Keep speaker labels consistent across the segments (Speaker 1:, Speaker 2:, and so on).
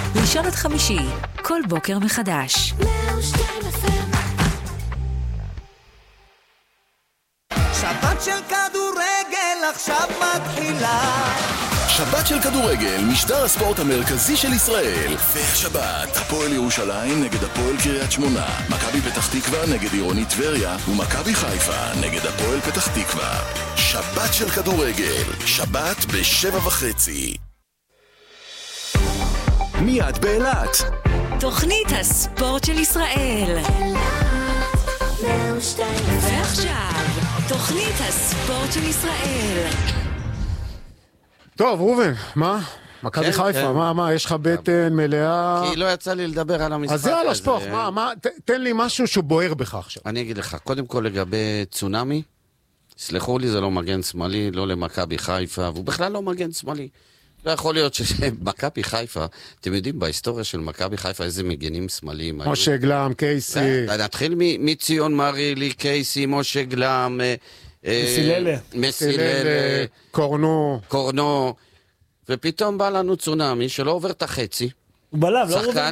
Speaker 1: ראשון עד חמישי, כל בוקר מחדש.
Speaker 2: 102 FM.
Speaker 3: שבת של כדורגל עכשיו מתחילה.
Speaker 4: שבת של כדורגל, משדר הספורט המרכזי של ישראל. והשבת, הפועל ירושלים נגד הפועל קריית שמונה, מכבי פתח תקווה נגד עירוני טבריה, ומכבי חיפה נגד הפועל פתח תקווה. שבת של כדורגל, שבת ב7:30. מיד באילת.
Speaker 1: תוכנית הספורט של ישראל. ועכשיו, תוכנית הספורט של ישראל.
Speaker 5: טוב, רובן, מה? מכבי חיפה, מה, יש לך בטן מלאה?
Speaker 6: כי לא יצא לי לדבר על המשחק.
Speaker 5: אז יאללה, שפוך, מה, תן לי משהו שהוא בוער בך עכשיו.
Speaker 6: אני אגיד לך, קודם כל לגבי צונמי, סלחו לי, זה לא מגן שמאלי, לא למכבי חיפה, והוא בכלל לא מגן שמאלי. לא יכול להיות שמכבי חיפה, אתם יודעים בהיסטוריה של מכבי חיפה איזה מגנים שמאליים.
Speaker 5: משה גלם, קייסי.
Speaker 6: נתחיל מציון מרילי, קייסי, משה גלם, מסיללה, קורנו, ופתאום בא לנו צונמי שלא עובר את החצי.
Speaker 7: הוא בלם,
Speaker 6: שחקן,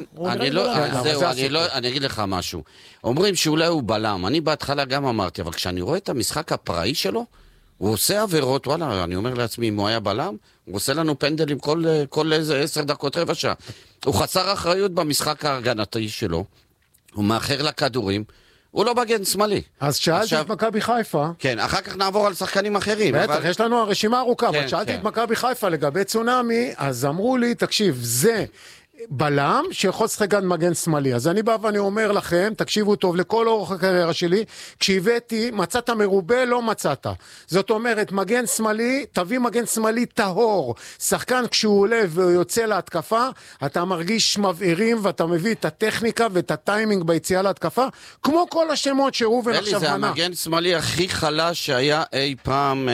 Speaker 6: אני אגיד לך משהו. אומרים שאולי הוא בלם, אני בהתחלה גם אמרתי, אבל כשאני רואה את המשחק הפראי שלו, הוא עושה עבירות, וואלה, אני אומר לעצמי, אם הוא היה בלם, הוא עושה לנו פנדלים כל איזה 10 דקות, רבע שעה. הוא חסר אחריות במשחק ההגנתי שלו, הוא מאחר לכדורים, הוא לא מגן שמאלי.
Speaker 5: אז שאלתי את מכבי חיפה.
Speaker 6: כן, אחר כך נעבור על שחקנים אחרים.
Speaker 5: בטח, יש לנו הרשימה ארוכה, אבל שאלתי את מכבי חיפה לגבי צונמי, אז אמרו לי, תקשיב, זה בלם שיכול לשחק גם מגן שמאלי. אז אני בא ואני אומר לכם, תקשיבו טוב, לכל אורך הקריירה שלי, כשהבאתי, מצאת מרובה, לא מצאת. זאת אומרת, מגן שמאלי, תביא מגן שמאלי טהור. שחקן כשהוא עולה ויוצא להתקפה, אתה מרגיש מבעירים, ואתה מביא את הטכניקה ואת הטיימינג ביציאה להתקפה, כמו כל השמות שראובן עכשיו מנה.
Speaker 6: זה המגן שמאלי הכי חלש שהיה אי פעם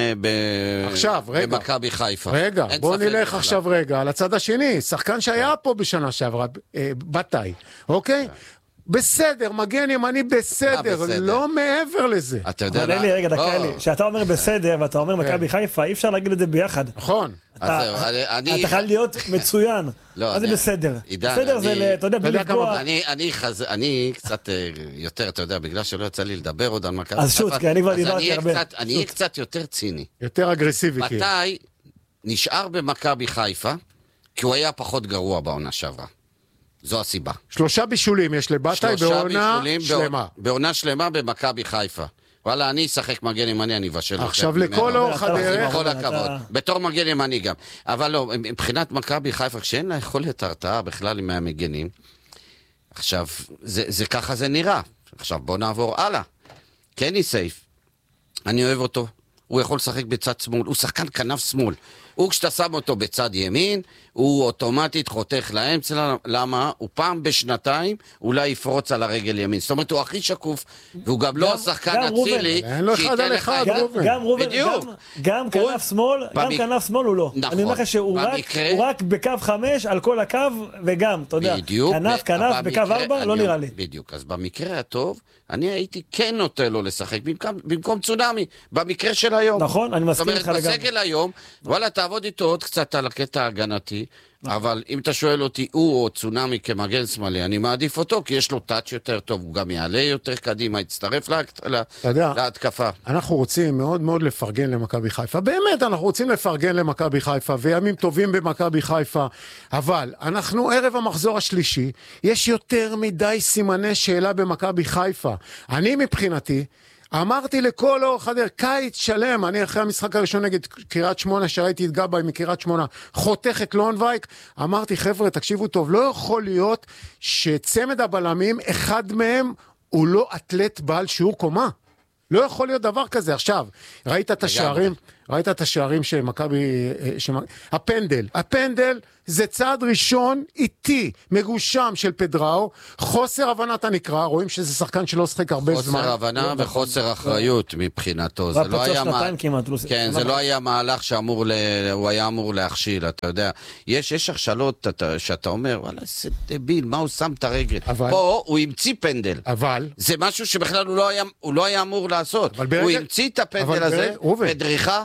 Speaker 6: במכבי חיפה.
Speaker 5: רגע, בוא נלך עכשיו רגע על הצד השני. שחקן שהיה פה בשנה שעברה, בתאי, אוקיי? בסדר, מגן ימני בסדר, לא מעבר לזה.
Speaker 6: אתה יודע,
Speaker 7: רגע, דקה לי, שאתה אומר בסדר ואתה אומר מכבי חיפה, אי אפשר להגיד את זה ביחד.
Speaker 5: נכון.
Speaker 7: אתה חייב להיות מצוין. מה זה בסדר? בסדר זה, אתה יודע, בלי לפגוע.
Speaker 6: אני קצת יותר, אתה יודע, בגלל שלא יצא לי לדבר עוד על מכבי חיפה.
Speaker 7: אז שוט, כי אני כבר דיברתי הרבה.
Speaker 6: אני אהיה קצת יותר ציני.
Speaker 5: יותר אגרסיבי.
Speaker 6: מתי נשאר במכבי חיפה, כי הוא היה פחות גרוע בעונה שעברה. זו הסיבה.
Speaker 5: 3 בישולים יש לבטאי בעונה שלמה.
Speaker 6: בעונה שלמה במכבי חיפה. וואלה, אני אשחק מגן ימני, אני אבשל.
Speaker 5: עכשיו לכל אורך הדרך.
Speaker 6: כל הכבוד. בתור מגן ימני גם. אבל לא, מבחינת מכבי חיפה, כשאין לה יכולת הרתעה בכלל עם המגנים, עכשיו, זה ככה זה נראה. עכשיו, בוא נעבור הלאה. קני סייף. אני אוהב אותו. הוא יכול לשחק בצד שמאל. הוא שחקן כנף שמאל. הוא כשאתה שם אותו בצד ימין, הוא אוטומטית חותך לאמצע, למה? הוא פעם בשנתיים אולי יפרוץ על הרגל ימין. זאת אומרת, הוא הכי שקוף, והוא גם לא השחקן הצילי,
Speaker 5: אין לו אחד על אחד, רובן.
Speaker 7: גם רובן, גם כנף שמאל הוא לא. אני אומר לך שהוא רק בקו 5 על כל הקו, וגם, אתה יודע, כנף בקו 4, לא נראה לי.
Speaker 6: בדיוק, אז במקרה הטוב, אני הייתי כן נוטה לו לשחק, במקום צונמי, במקרה של היום.
Speaker 7: נכון, אני מסכים לך לגמרי.
Speaker 6: זאת אומרת, בסגל היום, וואלה, תעבוד איתו עוד קצת על הקטע ההגנתי, אבל אם אתה שואל אותי, הוא או צונמי כמגן שמאלי, אני מעדיף אותו, כי יש לו טאץ' יותר טוב, הוא גם יעלה יותר קדימה, יצטרף להתקפה.
Speaker 5: אנחנו רוצים מאוד מאוד לפרגן למכבי חיפה, באמת אנחנו רוצים לפרגן למכבי חיפה, וימים טובים במכבי חיפה, אבל אנחנו ערב המחזור השלישי, יש יותר מדי סימני שאלה במכבי חיפה. אני מבחינתי, אמרתי לכל אורך הדרך, קיץ שלם, אני אחרי המשחק הראשון נגד קריית שמונה, שראיתי את גבאי מקריית שמונה, חותך את לונבייק, אמרתי, חבר'ה, תקשיבו טוב, לא יכול להיות שצמד הבלמים, אחד מהם הוא לא אתלט בעל שיעור קומה. לא יכול להיות דבר כזה. עכשיו, ראית את השערים שמכבי, הפנדל זה צעד ראשון איטי, מגושם של פדראו, חוסר הבנת הנקרא, רואים שזה שחקן שלא שחק הרבה זמן.
Speaker 6: חוסר הבנה וחוסר אחריות מבחינתו. זה לא היה מהלך שהוא היה אמור להכשיל, אתה יודע. יש הכשלות שאתה אומר, וואלה, זה דביל, מה הוא שם את הרגל? פה הוא המציא פנדל. זה משהו שבכלל הוא לא היה אמור לעשות. הוא המציא את הפנדל הזה, בדריכה,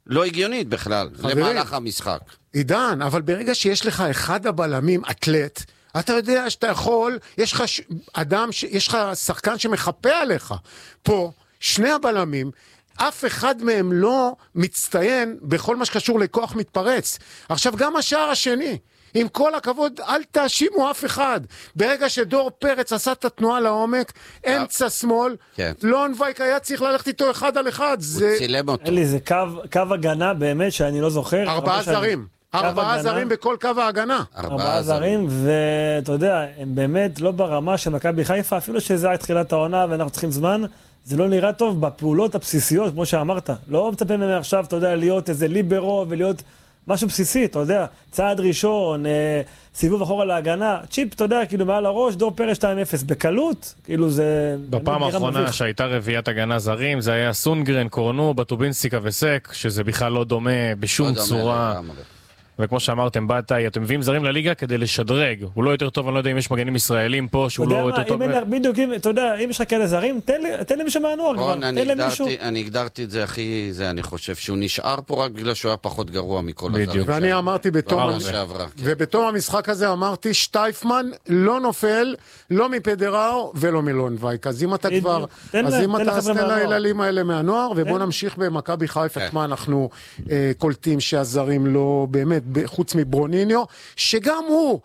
Speaker 6: לא הגיונית בכלל, למהלך המשחק.
Speaker 5: עידן, אבל ברגע שיש לך אחד הבלמים אתלט, אתה יודע שאתה יכול, יש לך אדם, יש לך שחקן שמחפה עליך. פה, שני הבלמים, אף אחד מהם לא מצטיין בכל מה שקשור לכוח מתפרץ. עכשיו גם השער השני, עם כל הכבוד, אל תאשימו אף אחד. ברגע שדור פרץ עשה את התנועה לעומק, אמצע שמאל, לון וייק היה צריך ללכת איתו אחד על אחד.
Speaker 6: הוא צילם אותו.
Speaker 7: אלי, זה קו הגנה באמת שאני לא זוכר.
Speaker 5: 4 זרים. 4 זרים בכל קו ההגנה.
Speaker 7: 4 זרים, ואתה יודע, הם באמת לא ברמה של מכבי חיפה, אפילו שזה היה תחילת העונה ואנחנו צריכים זמן, זה לא נראה טוב בפעולות הבסיסיות, כמו שאמרת. לא מצפה ממנו עכשיו, אתה יודע, להיות איזה ליברו ולהיות משהו בסיסי, אתה יודע, צעד ראשון, סיבוב אחורה להגנה, צ'יפ, אתה יודע, כאילו מעל הראש, דור פרץ 2-0, בקלות, כאילו זה...
Speaker 2: בפעם האחרונה שהייתה רביעיית הגנה זרים, זה היה סונגרן, קורנו, בטובינסיקה וסק, שזה בכלל לא דומה בשום צורה. וכמו שאמרתם, אתם מביאים זרים לליגה כדי לשדרג. הוא לא יותר טוב, אני לא יודע אם יש מגנים ישראלים פה, שהוא לא יותר טוב.
Speaker 7: בדיוק, אתה יודע, אם יש לך כאלה זרים, תן לי מישהו מהנוער כבר.
Speaker 6: אני הגדרתי את זה, אחי, אני חושב שהוא נשאר פה רק בגלל שהוא היה פחות גרוע מכל הזרים.
Speaker 5: ואני אמרתי ובתום המשחק הזה אמרתי, שטייפמן לא נופל, לא מפדראו ולא מלון וייק. אז אם אתה כבר, אז אם אתה עשתה לילדים האלה מהנוער, ובוא נמשיך במכבי חיפה, מה אנחנו קולטים שהזרים לא באמת, חוץ מברוניניו, שגם הוא,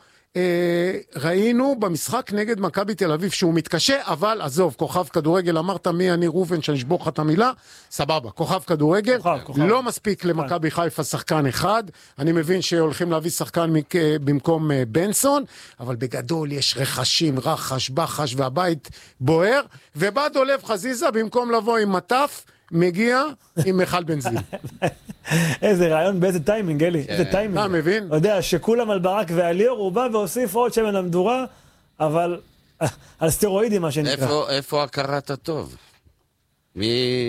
Speaker 5: ראינו במשחק נגד מכבי תל אביב שהוא מתקשה, אבל עזוב, כוכב כדורגל, אמרת מי אני ראובן שנשבור לך את המילה, סבבה, כוכב כדורגל, לא מספיק למכבי חיפה שחקן אחד, אני מבין שהולכים להביא שחקן במקום בנסון, אבל בגדול יש רכשים, רחש, בחש, והבית בוער, ובא דולב חזיזה במקום לבוא עם מטף, מגיע עם מיכל בנזין.
Speaker 7: איזה רעיון, באיזה טיימינג, אלי, איזה טיימינג.
Speaker 5: אתה מבין?
Speaker 7: אתה יודע, שכולם על ברק ועל ליאור, הוא בא והוסיף עוד שמן למדורה, אבל על סטרואידים, מה שנקרא.
Speaker 6: איפה הכרת הטוב? מי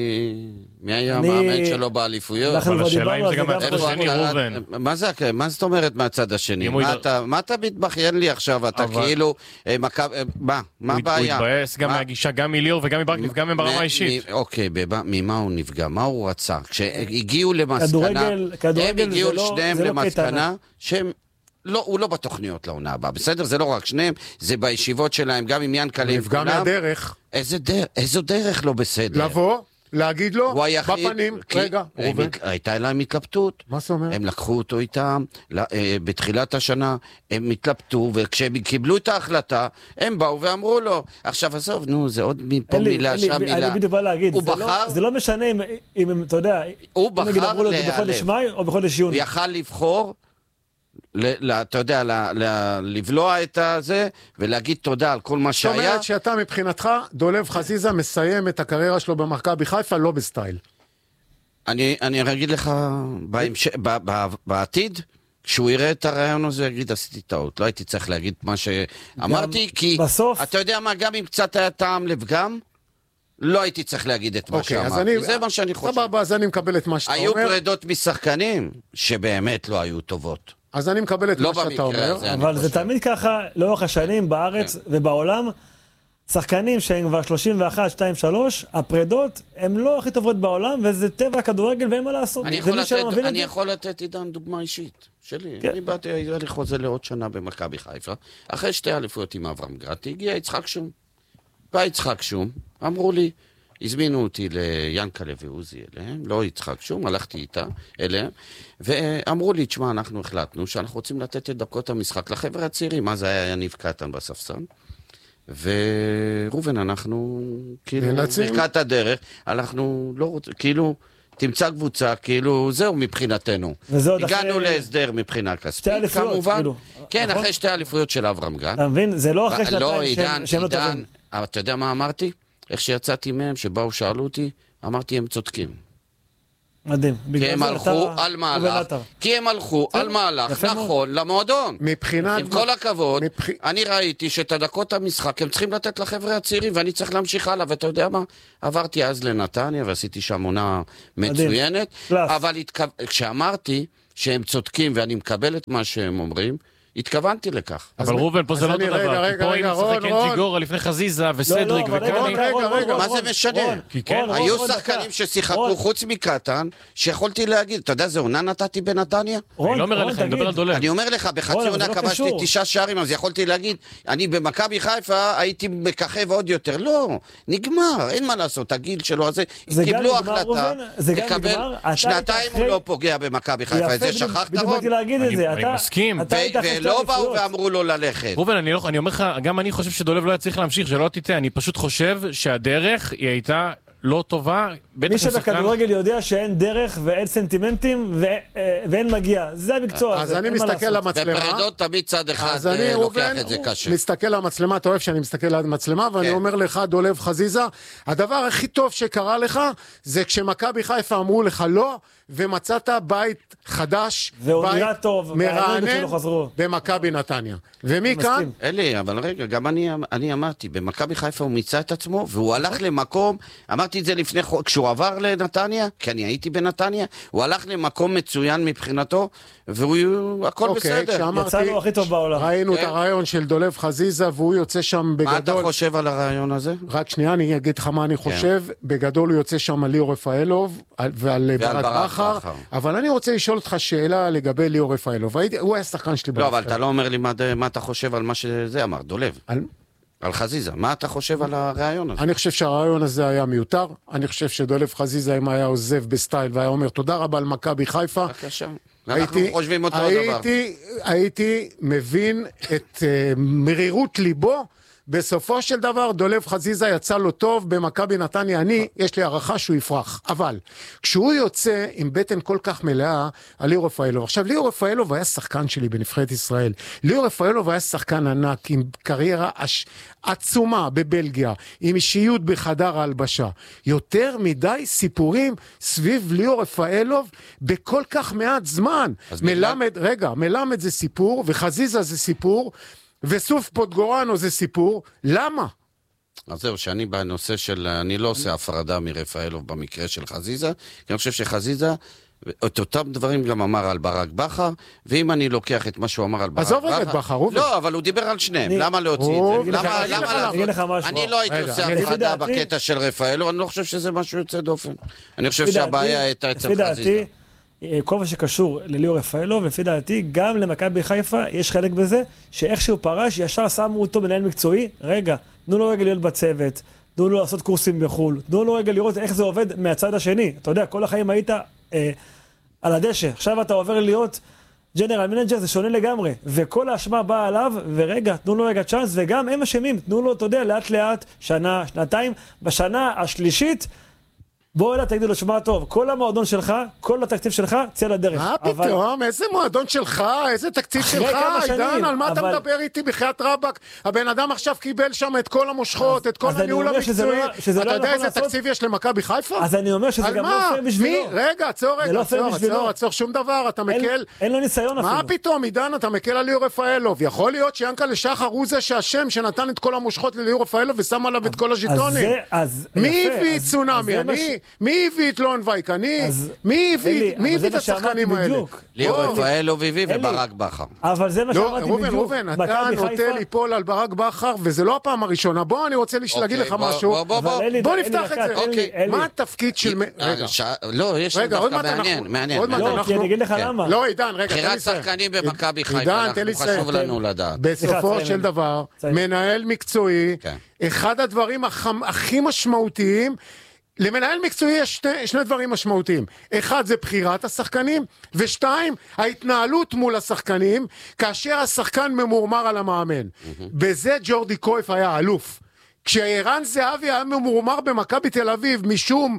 Speaker 6: היה המאמן שלו באליפויות?
Speaker 2: אבל השאלה אם זה גם מהצד השני, ראובן.
Speaker 6: מה זאת אומרת מהצד השני? מה אתה מתבכיין לי עכשיו? אתה כאילו... מה הבעיה?
Speaker 2: הוא התבאס גם מהגישה, גם מליאור וגם מברק נפגע מהם ברמה אישית.
Speaker 6: אוקיי, ממה הוא נפגע? מה הוא רצה? כשהגיעו למסקנה, הם הגיעו שניהם למסקנה שהם... לא, הוא לא בתוכניות לעונה הבאה, בסדר? זה לא רק שניהם, זה בישיבות שלהם, גם עם ינקלה עם כולם.
Speaker 5: נפגע מהדרך.
Speaker 6: איזו דרך לא בסדר?
Speaker 5: לבוא, להגיד לו, בפנים, רגע, ראובן.
Speaker 6: הייתה להם התלבטות.
Speaker 5: מה זאת אומרת?
Speaker 6: הם לקחו אותו איתם, בתחילת השנה, הם התלבטו, וכשהם קיבלו את ההחלטה, הם באו ואמרו לו, עכשיו עזוב, נו, זה עוד מפה מילה, שם מילה.
Speaker 7: אני בדיוק בא להגיד, זה לא משנה אם אתה יודע,
Speaker 6: הוא בחר
Speaker 7: בחודש מאי או בחודש יוני.
Speaker 6: הוא יכל לבחור, אתה יודע, לבלוע את זה, ולהגיד תודה על כל מה שהיה.
Speaker 5: זאת אומרת שאתה מבחינתך, דולב חזיזה מסיים את הקריירה שלו במכבי חיפה, לא בסטייל.
Speaker 6: אני אגיד לך, בעתיד, כשהוא יראה את הרעיון הזה, יגיד, עשיתי טעות. לא הייתי צריך להגיד מה שאמרתי, כי אתה יודע מה, גם אם קצת היה טעם לפגם, לא הייתי צריך להגיד את מה שאמרתי. זה מה שאני חושב.
Speaker 5: סבבה, אז אני מקבל את מה שאתה אומר.
Speaker 6: היו פרדות משחקנים שבאמת לא היו טובות.
Speaker 5: אז אני מקבל את מה שאתה אומר.
Speaker 7: אבל זה תמיד ככה, לאורך השנים בארץ ובעולם, שחקנים שהם כבר 31, 2, 3, הפרדות הם לא הכי טובות בעולם, וזה טבע הכדורגל ואין מה לעשות.
Speaker 6: אני יכול לתת עידן דוגמה אישית שלי. אני באתי, היה לי חוזה לעוד שנה במכבי חיפה, אחרי 2 אליפויות עם אברהם גרטי, הגיע יצחק שום. בא יצחק שום, אמרו לי, הזמינו אותי ליאנקלה ועוזי אליהם, לא יצחק שום, הלכתי איתה אליהם, ואמרו לי, תשמע, אנחנו החלטנו שאנחנו רוצים לתת את דקות המשחק לחבר'ה הצעירים, אז היה יניב קטן בספסל, ורובן, אנחנו, כאילו, ברכת הדרך, אנחנו לא רוצים, כאילו, תמצא קבוצה, כאילו, זהו מבחינתנו. הגענו להסדר מבחינה כספית, כמובן. כן, אחרי 2 אליפויות של אברהם גרטי.
Speaker 7: אתה מבין? זה לא אחרי
Speaker 6: שהם לא טובים. אתה יודע מה אמרתי? איך שיצאתי מהם, שבאו שאלו אותי, אמרתי, הם צודקים.
Speaker 7: מדהים.
Speaker 6: כי הם הלכו על מהלך, נכון למועדון. עם כל הכבוד, אני ראיתי שאת הדקות המשחק הם צריכים לתת לחבר'ה הצעירים, ואני צריך להמשיך הלאה, ואתה יודע מה? עברתי אז לנתניה, ועשיתי שם עונה מצוינת, אבל כשאמרתי שהם צודקים, ואני מקבל את מה שהם אומרים, התכוונתי לכך.
Speaker 2: אבל ראובן, פה זה לא אותו דבר.
Speaker 5: רגע,
Speaker 2: כי פה אם נשחק אנג'יגורה לפני חזיזה וסדריק וקאני.
Speaker 6: מה זה משנה? היו שחקנים ששיחקו חוץ מקטן, שיכולתי להגיד, אתה יודע, זה עונה נתתי בנתניה?
Speaker 2: אני לא אומר עליך, אני מדבר על דולב.
Speaker 6: אני אומר לך, בחצי עונה כבשתי 9 שערים, אז יכולתי להגיד, אני במכבי חיפה הייתי מככב עוד יותר. לא, נגמר, אין מה לעשות, הגיל שלו הזה, קיבלו החלטה, תקבל, שנתיים הוא לא פוגע במכבי חיפה, את זה שכחת רון?
Speaker 2: אני מסכים.
Speaker 6: ולא באו ואמרו לו ללכת.
Speaker 2: ראובן, אני אומר לך, גם אני חושב שדולב לא היה צריך להמשיך, שלא תטעה, אני פשוט חושב שהדרך היא הייתה לא טובה.
Speaker 7: מי שבכדורגל יודע שאין דרך ואין סנטימנטים ואין מגיע, זה המקצוע.
Speaker 5: אז אני מסתכל למצלמה.
Speaker 6: בפרדות תמיד צד אחד לוקח את זה קשה.
Speaker 5: מסתכל למצלמה, אתה אוהב שאני מסתכל למצלמה, ואני אומר לך, דולב חזיזה, הדבר הכי טוב שקרה לך, זה כשמכבי חיפה אמרו לך לא, ומצאת בית חדש, בית מרענן במכבי נתניה. ומכאן...
Speaker 6: אלי, אבל רגע, גם אני אמרתי, במכבי חיפה הוא מיצה את עצמו, והוא הלך למקום, אמרתי את זה לפני, כשהוא עבר לנתניה, כי אני הייתי בנתניה, הוא הלך למקום מצוין מבחינתו, והוא, הכל בסדר.
Speaker 7: יצאנו הכי טוב בעולם.
Speaker 5: ראינו את הרעיון של דולב חזיזה, והוא יוצא שם בגדול...
Speaker 6: מה אתה חושב על הרעיון הזה?
Speaker 5: רק שנייה, אני אגיד לך מה אני חושב. בגדול הוא יוצא שם על ליאור רפאלוב, ועל ברק בכר, אבל אני רוצה לשאול אותך שאלה לגבי ליאור רפאלוב. הוא היה שחקן שלי.
Speaker 6: לא, אבל אתה לא אומר לי מה אתה חושב על מה שזה אמר, דולב. על חזיזה, מה אתה חושב על הרעיון הזה?
Speaker 5: אני חושב שהרעיון הזה היה מיותר, אני חושב שדולב חזיזה אם היה עוזב בסטייל והיה אומר תודה רבה על מכבי חיפה,
Speaker 6: אנחנו חושבים אותו דבר.
Speaker 5: הייתי מבין את מרירות ליבו, בסופו של דבר דולב חזיזה יצא לו טוב במכבי נתניה, יש לי הערכה שהוא יפרח, אבל כשהוא יוצא עם בטן כל כך מלאה על ליאור רפאלוב, עכשיו ליאור רפאלוב היה שחקן שלי בנבחרת ישראל, ליאור רפאלוב היה שחקן ענק עם קריירה עצומה בבלגיה, עם אישיות בחדר ההלבשה, יותר מדי סיפורים סביב ליאור רפאלוב בכל כך מעט זמן, מלמד זה סיפור וחזיזה זה סיפור, וסוף פוטגורנו זה סיפור, למה?
Speaker 6: אז זהו, שאני בנושא של, אני לא עושה הפרדה מרפאלוב במקרה של חזיזה, כי אני חושב שחזיזה, את אותם דברים גם אמר על ברק בכר, ואם אני לוקח את מה שהוא אמר על ברק בכר...
Speaker 5: עזוב רגע את בכר,
Speaker 6: לא, אבל הוא דיבר על שניהם, למה להוציא את זה? אני לא הייתי עושה הפרדה בקטע של רפאלוב, אני לא חושב שזה משהו יוצא דופן. אני חושב שהבעיה הייתה אצל חזיזה.
Speaker 7: כל מה שקשור לליאור רפאלוב, לפי דעתי, גם למכבי חיפה יש חלק בזה, שאיך שהוא פרש, ישר שמו אותו מנהל מקצועי, רגע, תנו לו רגע להיות בצוות, תנו לו לעשות קורסים בחול, תנו לו רגע לראות איך זה עובד מהצד השני. אתה יודע, כל החיים היית על הדשא, עכשיו אתה עובר להיות ג'נרל מנג'ר, זה שונה לגמרי, וכל האשמה באה עליו, ורגע, תנו לו רגע צ'אנס, וגם הם אשמים, תנו לו, אתה יודע, לאט לאט, שנה, שנתיים, בשנה השלישית, בוא אלה, תגידו לו, שמע טוב, כל המועדון שלך, כל התקציב שלך, צא לדרך.
Speaker 5: מה פתאום? איזה מועדון שלך? איזה תקציב שלך? עידן, על מה אתה מדבר איתי בחיית רבק? הבן אדם עכשיו קיבל שם את כל המושכות, את כל הניהול המקצועי. אתה יודע איזה תקציב יש למכבי חיפה?
Speaker 7: אז אני אומר שזה גם לא פייר בשבילו.
Speaker 5: רגע, עצור, שום דבר, אתה מקל.
Speaker 7: אין לו ניסיון אפילו.
Speaker 5: מה פתאום, עידן, אתה מקל על ליאור רפאלוב? יכול להיות שיענקל'ה שחר הוא זה שהשם שנתן את כל המושכות לליאור רפאלוב ושם עליו את כל הז'יטונים. מי הביא צונאמי? מי הביא את לונבייק? מי הביא את השחקנים האלה?
Speaker 6: ליאור רפאלוב הביא וברק בכר.
Speaker 7: אבל זה מה שאמרתי בדיוק.
Speaker 5: ראובן, אתה נוטה ליפול על ברק בכר, וזה לא הפעם הראשונה. בוא, אני רוצה להגיד לך משהו. בוא נפתח את זה. מה התפקיד של... רגע.
Speaker 6: לא, יש דווקא מעניין.
Speaker 7: לא, כי אני אגיד לך למה.
Speaker 5: לא, עידן, רגע, תן לי
Speaker 6: בחירת שחקנים במכבי חיפה, חשוב לנו לדעת.
Speaker 5: בסופו של דבר, מנהל מקצועי, אחד הדברים הכי משמעותיים, למנהל מקצועי יש שני דברים משמעותיים. אחד זה בחירת השחקנים, ושתיים, ההתנהלות מול השחקנים, כאשר השחקן ממורמר על המאמן. בזה ג'ורדי קרויף היה אלוף. כשערן זהבי היה ממורמר במכבי תל אביב, משום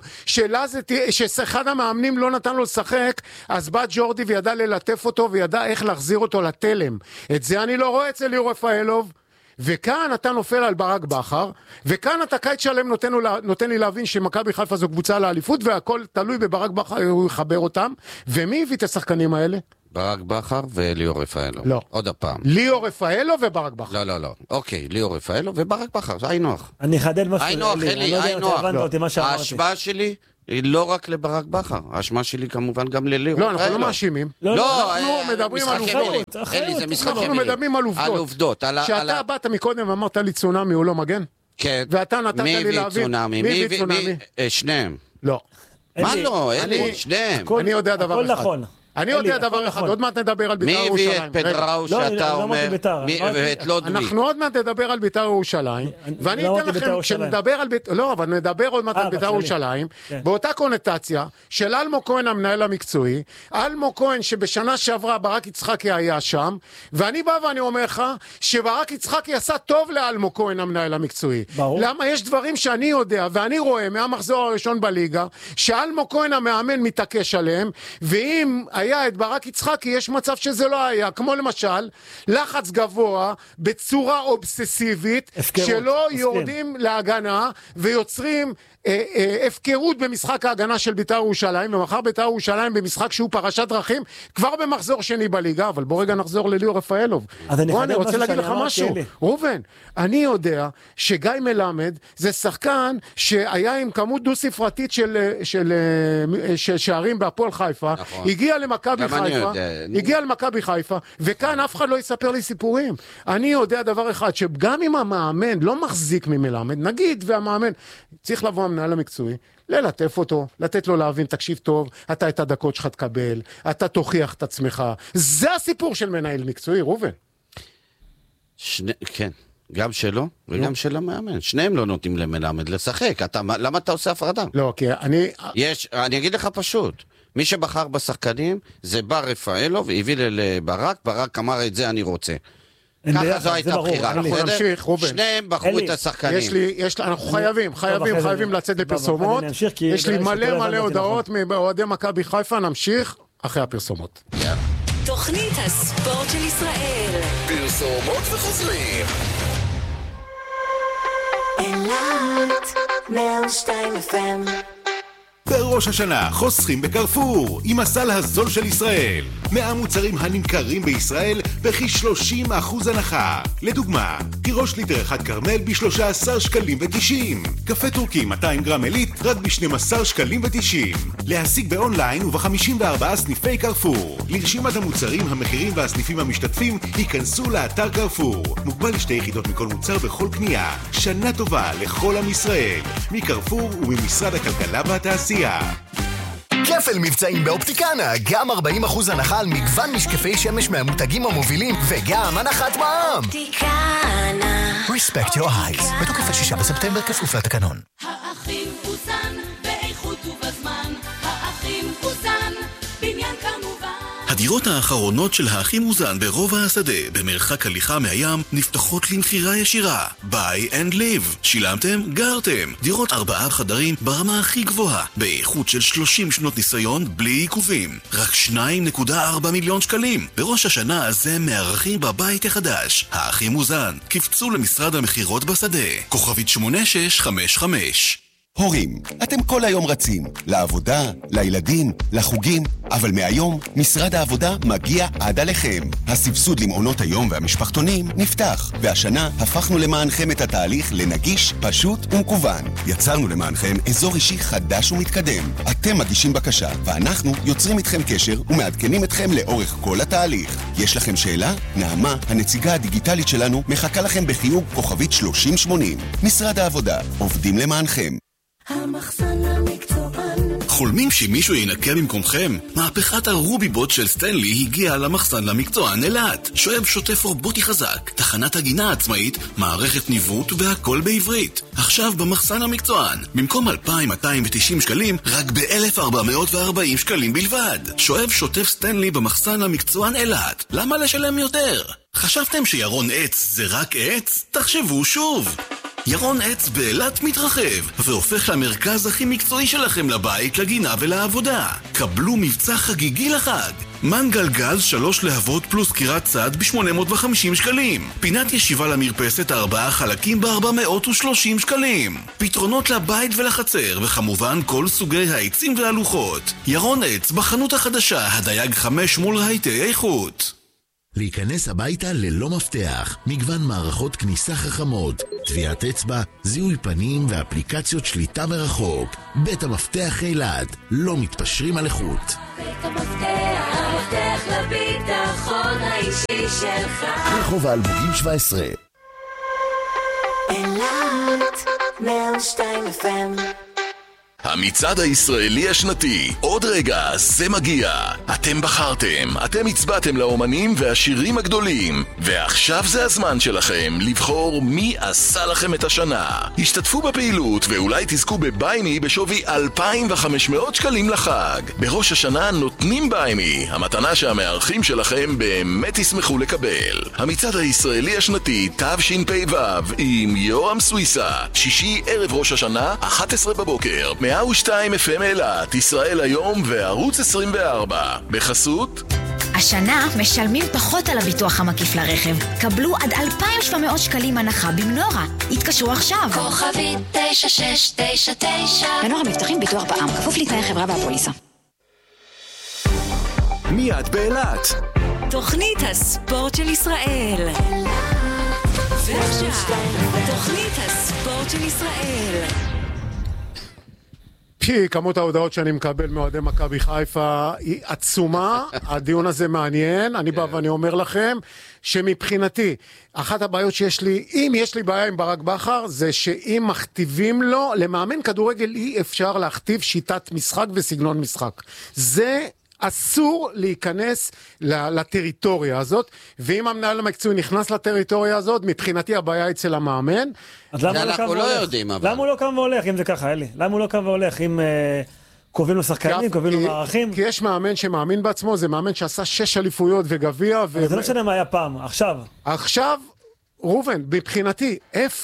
Speaker 5: שאחד המאמנים לא נתן לו לשחק, אז בא ג'ורדי וידע ללטף אותו, וידע איך להחזיר אותו לתלם. את זה אני לא רואה אצל ליאור רפאלוב. וכאן אתה נופל על ברק בכר, וכאן אתה קיץ שלם נותן לי להבין שמכבי חיפה זו קבוצה לאליפות, והכל תלוי בברק בכר, הוא יחבר אותם. ומי הביא את השחקנים האלה?
Speaker 6: ברק בכר וליאור רפאלוב.
Speaker 5: לא.
Speaker 6: עוד הפעם.
Speaker 5: ליאור רפאלוב וברק בכר.
Speaker 6: לא. אוקיי, ליאור רפאלוב וברק בכר, זה אי נוח.
Speaker 7: אני אחדד משהו.
Speaker 6: אי נוח, אלי, אי נוח. ההשוואה שלי לא רק לברק בכר, האשמה שלי כמובן גם לליאור.
Speaker 5: לא, אנחנו לא מאשימים. אנחנו מדברים על עובדות.
Speaker 6: אלי, זה משחקי מילים.
Speaker 5: אנחנו מדברים על עובדות. שאתה באת מקודם ואמרת לי צונאמי, הוא לא מגן?
Speaker 6: כן.
Speaker 5: ואתה נתת לי להבין.
Speaker 6: מי הביא צונאמי? שניהם.
Speaker 5: לא.
Speaker 6: מה לא, אלי? שניהם.
Speaker 5: אני יודע דבר אחד.
Speaker 7: הכל נכון.
Speaker 5: אני יודע דבר אחד, עוד מעט נדבר על בית"ר ירושלים.
Speaker 6: מי הביא את פדראו שאתה אומר, ואת לודווי?
Speaker 5: אנחנו עוד מעט נדבר על בית"ר ירושלים, ואני אתן לכם, כשנדבר על בית"ר, לא, אבל נדבר עוד מעט על בית"ר ירושלים, באותה קונוטציה של אלמו כהן המנהל המקצועי, אלמו כהן שבשנה שעברה ברק יצחקי היה שם, ואני בא ואני אומר לך, שברק יצחקי עשה טוב לאלמו כהן המנהל המקצועי. למה יש דברים שאני יודע, ואני רואה מהמחזור הראשון בליגה, שאלמו כהן המאמן מתעקש עליהם, ואם היה את ברק יצחקי, יש מצב שזה לא היה, כמו למשל, לחץ גבוה בצורה אובססיבית, שלא יורדים להגנה ויוצרים הפקרות במשחק ההגנה של בית"ר ירושלים, ומחר בית"ר ירושלים במשחק שהוא פרשת דרכים, כבר במחזור שני בליגה, אבל בוא רגע נחזור לליאור רפאלוב. אני רוצה להגיד לך משהו, רובן, אני יודע שגיא מלמד זה שחקן שהיה עם כמות דו ספרתית של שערים בהפועל חיפה, הגיע למכבי חיפה, וכאן אף אחד לא יספר לי סיפורים. אני יודע דבר אחד, שגם אם המאמן לא מחזיק ממלמד, נגיד והמאמן צריך לבוא המנהל המקצועי, ללטף אותו, לתת לו להבין, תקשיב טוב, אתה את הדקות שלך תקבל, אתה תוכיח את עצמך. זה הסיפור של מנהל מקצועי, רובן.
Speaker 6: כן, גם שלו וגם של המאמן. שניהם לא נותנים למלמד לשחק. למה אתה עושה הפרדה?
Speaker 5: לא, כי
Speaker 6: אני אגיד לך פשוט. מי שבחר בשחקנים זה בר רפאלוב, והביא לברק, ברק אמר את זה אני רוצה. ככה זו הייתה בחירה, שניהם בחרו את השחקנים.
Speaker 5: אנחנו חייבים לצאת לפרסומות. יש לי מלא הודעות מאוהדי מכבי חיפה, נמשיך אחרי הפרסומות.
Speaker 1: תוכנית הספורט של ישראל.
Speaker 4: פרסומות וחוזרים.
Speaker 1: אלת 102 FM.
Speaker 8: בראש השנה חוסכים בקרפור עם הסל הזול של ישראל. 100 מוצרים הנמכרים בישראל בכ-30% הנחה. לדוגמה, תירוש ליטר אחד קרמל ב-13 שקלים ו-90. קפה טורקי 200 גרם עילית רק ב-12 שקלים ו-90. להשיג באונליין וב-54 סניפי קרפור. לרשימת המוצרים, המחירים והסניפים המשתתפים ייכנסו לאתר קרפור. מוגבל ל2 יחידות מכל מוצר בכל קנייה. שנה טובה לכל עם ישראל. מקרפור וממשרד הכלכלה והתעשייה.
Speaker 9: כפל מבצעים באופטיקנה, גם 40% הנחה על מגוון משקפי שמש מהמותגים המובילים וגם הנחת מע"מ.
Speaker 1: אופטיקנה.
Speaker 9: Respect your eyes. בתוקף 6 בספטמבר כפוף לתקנון.
Speaker 10: האחים פוזן באיכות ובזמן. האחים פוזן בניין כמובן.
Speaker 11: הדירות האחרונות של האחים מוזן ברובע השדה, במרחק הליכה מהים, נפתחות למחירה ישירה. Buy and live. שילמתם? גרתם. דירות 4 חדרים ברמה הכי גבוהה, באיכות של 30 שנות ניסיון בלי עיכובים. רק 2.4 מיליון שקלים. בראש השנה הזה מארחים בבית החדש. האחים מוזן. קפצו למשרד המחירות בשדה. כוכבית 8655.
Speaker 12: הורים, אתם כל היום רצים, לעבודה, לילדים, לחוגים, אבל מהיום משרד העבודה מגיע עד עליכם. הסבסוד למעונות היום והמשפחתונים נפתח, והשנה הפכנו למענכם את התהליך לנגיש, פשוט ומקוון. יצרנו למענכם אזור אישי חדש ומתקדם. אתם מגישים בקשה, ואנחנו יוצרים איתכם קשר ומעדכנים אתכם לאורך כל התהליך. יש לכם שאלה? נעמה, הנציגה הדיגיטלית שלנו, מחכה לכם בחיוג כוכבית 3080. משרד העבודה, עובדים למענכם.
Speaker 10: המחסן למקצוען.
Speaker 11: חולמים שמישהו ינקה במקומכם? מהפכת הרוביבוט של סטנלי הגיעה למחסן למקצוען אלעד. שואב שוטף רובוטי חזק, תחנת הגינה עצמאית, מערכת ניווט והכל בעברית. עכשיו במחסן המקצוען, במקום 2,290 שקלים, רק ב-1,440 שקלים בלבד. שואב שוטף סטנלי במחסן המקצוען אלעד. למה לשלם יותר? חשבתם שירון עץ זה רק עץ? תחשבו שוב. ירון עץ באילת מתרחב והופך למרכז הכי מקצועי שלכם לבית, לגינה ולעבודה. קבלו מבצע חגיגי לחג. מנגל גז 3 להבות פלוס קירת צד ב-850 שקלים. פינת ישיבה למרפסת 4 חלקים ב-430 שקלים. פתרונות לבית ולחצר, וכמובן כל סוגי העצים והלוחות. ירון עץ בחנות החדשה, הדייג 5 מול רהיטי איכות.
Speaker 13: להיכנס הביתה ללא מפתח, מגוון מערכות כניסה חכמות, טביעת אצבע, זיהוי פנים ואפליקציות שליטה מרחוק. בית המפתח אילת, לא מתפשרים על איכות.
Speaker 10: בית המפתח, המפתח לביטחון האישי שלך.
Speaker 13: רחוב האלמוגים 17.
Speaker 1: אילת, 102 FM.
Speaker 4: המצעד הישראלי השנתי, עוד רגע זה מגיע. אתם בחרתם, אתם הצבעתם לאומנים והשירים הגדולים, ועכשיו זה הזמן שלכם לבחור מי עשה לכם את השנה. השתתפו בפעילות ואולי תזכו בביימי בשווי 2,500 שקלים לחג. בראש השנה נותנים ביימי, המתנה שהמארחים שלכם באמת ישמחו לקבל. המצעד הישראלי השנתי תשפ"ו עם יורם סוויסה, שישי ערב ראש השנה, 11 בבוקר, 102 FM אילת, ישראל היום וערוץ 24. בחסות
Speaker 14: השנה משלמים פחות על הביטוח המקיף לרכב. קבלו עד 2,700 שקלים הנחה במנורה. התקשרו עכשיו.
Speaker 10: כוכבית 9699.
Speaker 14: מנורה מבטחים ביטוח בע"מ, כפוף לתנאי חברה והפוליסה.
Speaker 13: מיד באילת.
Speaker 1: תוכנית הספורט של ישראל. ועכשיו, תוכנית הספורט של ישראל.
Speaker 5: כמות ההודעות שאני מקבל מאוהדי מכבי חיפה היא עצומה. הדיון הזה מעניין. אני בא ואני אומר לכם שמבחינתי אחת הבעיות שיש לי, אם יש לי בעיה עם ברק בכר, זה שאם מכתיבים לו, למאמן כדורגל אי אפשר להכתיב שיטת משחק וסגנון משחק. זה אסור להיכנס לטריטוריה הזאת, ואם המנהל המקצועי נכנס לטריטוריה הזאת, מבחינתי הבעיה אצל המאמן.
Speaker 7: אז למה הוא לא קם והולך, אם זה ככה, אלי? למה הוא לא קם והולך, אם קובעים לו שחקנים, קובעים לו מערכים?
Speaker 5: כי יש מאמן שמאמין בעצמו, זה מאמן שעשה 6 אליפויות וגביע.
Speaker 7: אבל זה לא משנה מה היה פעם, עכשיו.
Speaker 5: עכשיו, רובן, מבחינתי,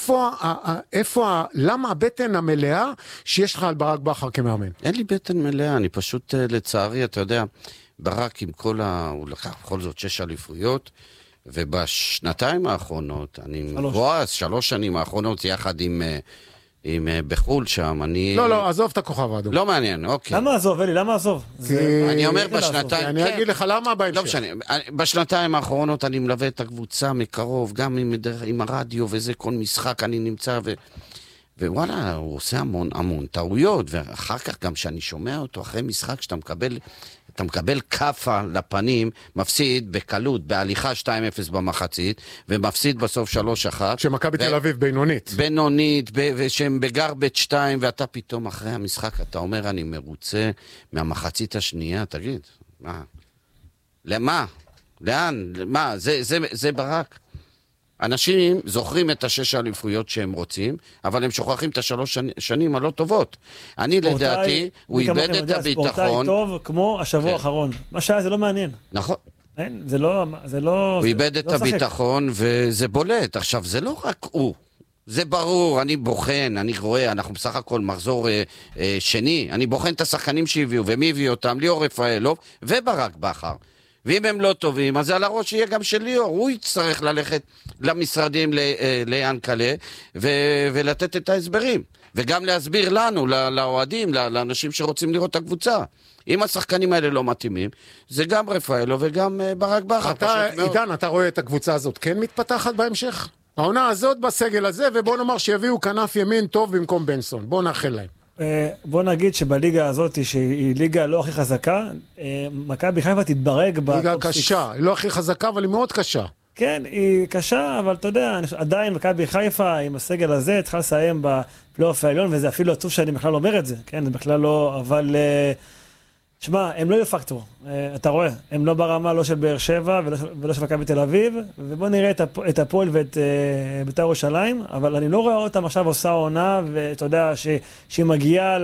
Speaker 5: למה הבטן המלאה שיש לך על ברק בכר כמאמן?
Speaker 6: אין לי בטן מלאה, אני פשוט לצערי, אתה יודע, ברק עם הוא לקח בכל זאת 6 אליפויות, ובשנתיים האחרונות, אני רואה 3 שנים האחרונות, יחד עם בחול שם, אני...
Speaker 5: לא, עזוב את הכוכב האדום.
Speaker 6: לא מעניין, אוקיי.
Speaker 7: למה עזוב, אלי? למה עזוב?
Speaker 6: אני אומר בשנתיים...
Speaker 5: אני אגיד לך למה בהמשך.
Speaker 6: לא משנה, בשנתיים האחרונות אני מלווה את הקבוצה מקרוב, גם עם הרדיו וזה, כל משחק אני נמצא ווואלה, הוא עושה המון טעויות, ואחר כך גם שאני שומע אותו אחרי משחק, שאתה מקבל קפה לפנים, מפסיד בקלות, בהליכה 2-0 במחצית, ומפסיד בסוף 3-1.
Speaker 5: שמכבי תל אביב בינונית,
Speaker 6: ושהם בגרבג' 2, ואתה פתאום אחרי המשחק, אתה אומר, אני מרוצה מהמחצית השנייה, תגיד, מה? למה? לאן? מה? זה ברק? אנשים זוכרים את 6 האליפויות שהם רוצים, אבל הם שוכחים את 3 שנים הלא טובות. אני לדעתי, הוא איבד את הביטחון.
Speaker 7: ספורטאי טוב כמו השבוע האחרון. מה שהיה זה לא מעניין.
Speaker 6: נכון.
Speaker 7: זה לא...
Speaker 6: הוא איבד את הביטחון וזה בולט. עכשיו, זה לא רק הוא. זה ברור, אני בוחן, אני רואה, אנחנו בסך הכל מחזור שני. אני בוחן את השחקנים שהביאו, ומי הביא אותם? ליאור רפאלוב וברק בכר. ואם הם לא טובים, אז על הראש יהיה גם של ליאור. הוא יצטרך ללכת למשרדים ליענקלה ולתת את ההסברים. וגם להסביר לנו, לאוהדים, לאנשים שרוצים לראות את הקבוצה. אם השחקנים האלה לא מתאימים, זה גם רפאלו וגם ברק בכר.
Speaker 5: עידן, אתה רואה את הקבוצה הזאת כן מתפתחת בהמשך? העונה הזאת בסגל הזה, ובוא נאמר שיביאו כנף ימין טוב במקום בנסון. בוא נאחל להם.
Speaker 7: בוא נגיד שבליגה הזאת, שהיא ליגה לא הכי חזקה, מכבי חיפה תתברג
Speaker 5: ליגה קשה, היא לא הכי חזקה, אבל היא מאוד קשה.
Speaker 7: כן, היא קשה, אבל אתה יודע, עדיין מכבי חיפה עם הסגל הזה צריכה לסיים בפלייאוף העליון, וזה אפילו עצוב שאני בכלל אומר את זה, כן, זה בכלל לא, אבל שמע, הם לא יהיו פקטור, אתה רואה, הם לא ברמה לא של באר שבע ולא של מכבי תל אביב, ובוא נראה את הפועל ואת בית"ר ירושלים, אבל אני לא רואה אותם עכשיו עושה עונה, ואתה יודע שהיא מגיעה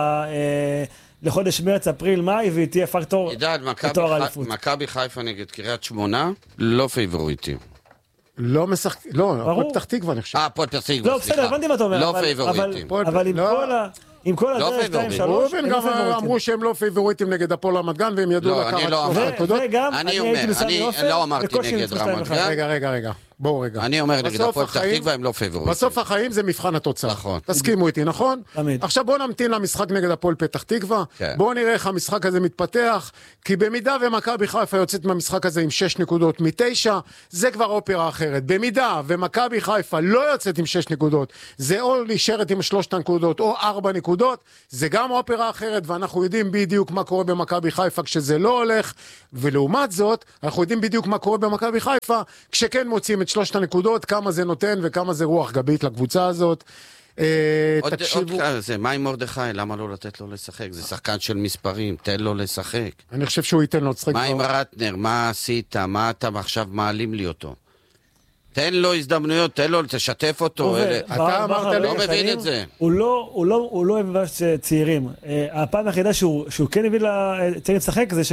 Speaker 7: לחודש מרץ, אפריל, מאי, והיא תהיה פקטור בתואר האליפות.
Speaker 6: מכבי חיפה נגד קריית שמונה, לא פייבוריטים.
Speaker 5: לא משחק, לא, הפועל פתח תקווה נחשב.
Speaker 6: הפועל פתח תקווה,
Speaker 7: לא, בסדר, הבנתי מה אתה אומר.
Speaker 6: לא פייבוריטים.
Speaker 7: אבל עם כל הדרך 2-3,
Speaker 5: רובן גם אמרו שהם לא פייבוריטים נגד הפועל רמת גן, והם ידעו לקחת.
Speaker 7: וגם
Speaker 6: אני אומר, אני לא אמרתי נגד רמת גן.
Speaker 5: רגע. בואו רגע.
Speaker 6: אני אומר נגד הפועל פתח תקווה הם לא פייבוריטים.
Speaker 5: בסוף החיים זה מבחן התוצאה.
Speaker 6: נכון.
Speaker 5: תסכימו איתי, נכון?
Speaker 7: תמיד.
Speaker 5: עכשיו בואו נמתין למשחק נגד הפועל פתח תקווה. בואו נראה איך המשחק הזה מתפתח, כי במידה ומכבי חיפה יוצאת מהמשחק הזה עם 6 נקודות מ-9, זה כבר אופרה אחרת. במידה ומכבי חיפה לא יוצאת עם 6 נקודות, זה או נשארת עם 3 נקודות או 4 נקודות, זה גם אופרה אחרת, ואנחנו יודעים בדיוק מה קורה במכבי חיפה כשזה לא הולך, ולעומת זאת, אנחנו יודעים בדיוק מה קורה במכבי חיפה, כשכן מוצאים את 3 הנקודות, כמה זה נותן וכמה זה רוח גבית לקבוצה הזאת.
Speaker 6: תקשיבו. מה עם מרדכי? למה לא לתת לו לשחק? זה שחקן של מספרים, תן לו לשחק.
Speaker 5: אני חושב שהוא ייתן לו לשחק.
Speaker 6: מה עם רטנר? מה עשית? מה אתה עכשיו מעלים לי אותו? תן לו הזדמנויות, תן לו, תשתף אותו.
Speaker 5: אתה אמרת
Speaker 6: לא מבין את זה.
Speaker 7: הוא לא אוהב צעירים. הפעם היחידה שהוא כן הביא לצעירים לשחק זה